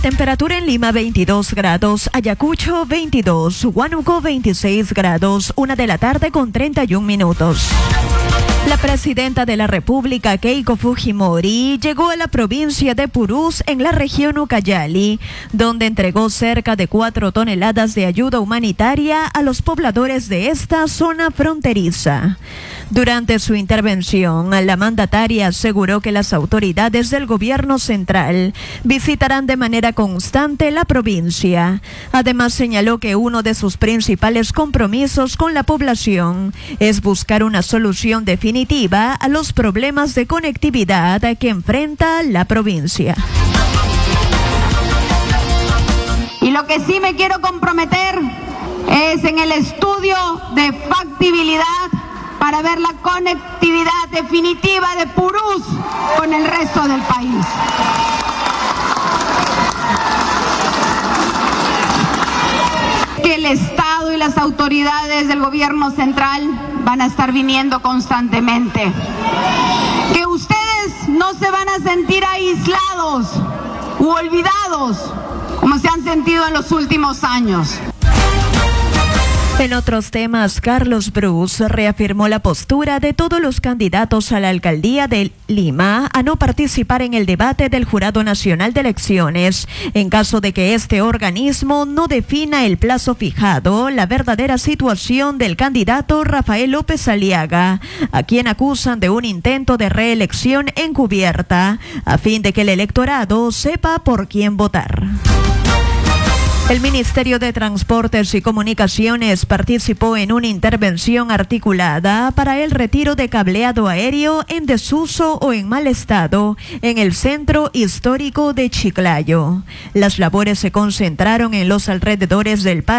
Temperatura en Lima 22 grados, Ayacucho 22, Huánuco 26 grados, 1:00 con 31 minutos. La presidenta de la República, Keiko Fujimori, llegó a la provincia de Purús, en la región Ucayali, donde entregó cerca de 4 toneladas de ayuda humanitaria a los pobladores de esta zona fronteriza. Durante su intervención, la mandataria aseguró que las autoridades del gobierno central visitarán de manera constante la provincia. Además, señaló que uno de sus principales compromisos con la población es buscar una solución definitiva a los problemas de conectividad que enfrenta la provincia. Y lo que sí me quiero comprometer es en el estudio de factibilidad para ver la conectividad definitiva de Purús con el resto del país. Que el Estado y las autoridades del gobierno central van a estar viniendo constantemente. Que ustedes no se van a sentir aislados u olvidados como se han sentido en los últimos años. En otros temas, Carlos Bruce reafirmó la postura de todos los candidatos a la alcaldía de Lima a no participar en el debate del Jurado Nacional de Elecciones en caso de que este organismo no defina el plazo fijado la verdadera situación del candidato Rafael López Aliaga, a quien acusan de un intento de reelección encubierta, a fin de que el electorado sepa por quién votar. El Ministerio de Transportes y Comunicaciones participó en una intervención articulada para el retiro de cableado aéreo en desuso o en mal estado en el centro histórico de Chiclayo. Las labores se concentraron en los alrededores del parque